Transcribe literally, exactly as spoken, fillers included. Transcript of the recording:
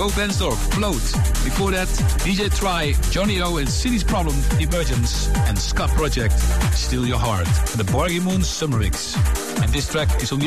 Bo Bensdorf, Float. Before that, D J Try, Johnny O and City's Problem, Emergence. And Scott Project, Steal Your Heart. And the Borgie Moon Summer Mix. And this track is on